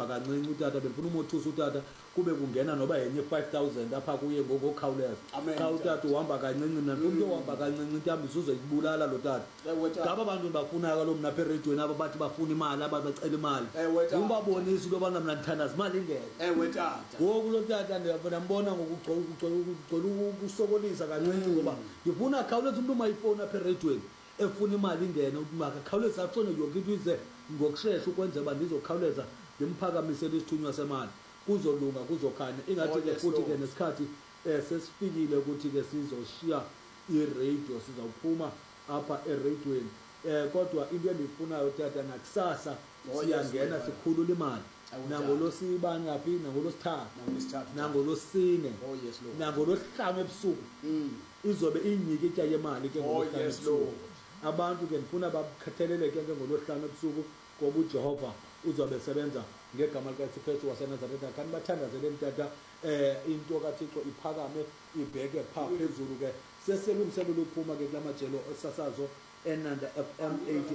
uhamba kancinci utata befuna umothusa utata kube kungena noba yenye 5000 apha kuye ngokukhawuleza xa utata uhamba kancinci nantomntu ohamba kancinci intambisa uzoyibulala lo tata ngaba abantu bafunayo kalo mna apha eredweni aba bathi bafuna imali aba bacela imali ubabonisa into yobana mna ndithanda zimali ingene ngoku lo tata ndiyambona ngokugcwele ukusokolisa kancinci ngoba ndifuna akhawuleza umntu umayifowuni apha eredweni efuna imali ingene makakhawuleza afone yonke into ize ngokushesha ukwenzela uba ndizokhawuleza ndimphakamisele isithunywa semali kuzolunga kuzokhanya ingathi ke futhi ke nesikhathi sesifikile ukuthi ke sizoshiya iradio sizawuphuma apha eradweni kodwa into endiyifunayo tata nakusasa siyangena sikhulula imali nangolosibani yaphi nangolosithathu nangolosine nangolosihlanu ebusuku izobe inyike itya yemali ke ngolosihlanu ebusuku abantu ke ndifuna bakhathaleleke ke ngolosihlanu ebusuku ngoba uJehova uzobe sebenza ngegama likaYesu Kristu waseNazaretha kanti bathandazele tata into kaThixo iphakame ibheke phaa phezulu ke seselungiselelo uphuma ke kulamajelo osasazo eNanda FM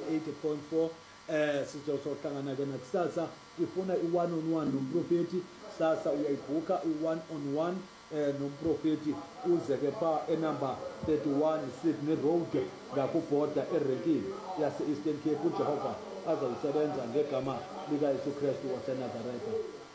88.4 sizohlangana ke nakusasa ifuna i-one on one nomprofeti sasa uyayibhuka i-one on one nomprofeti uze ke phaa enumber 31 Sydney Road ngakubhoda erenkini yase Eastern Cape uJehova azawusebenza ngegama likaYesu Kristu waseNazaretha.